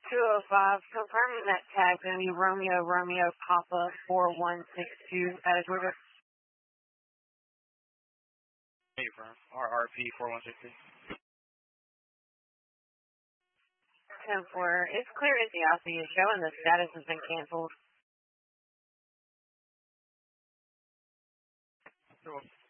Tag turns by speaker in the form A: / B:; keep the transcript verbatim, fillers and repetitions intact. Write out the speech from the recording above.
A: two oh five, confirming that tag going to be Romeo, Romeo, Papa, four one six two at a Twitter.
B: Hey, firm. R R P four one six two.
A: ten four, it's clear as the Aussie is showing the status has been canceled.
B: Sure.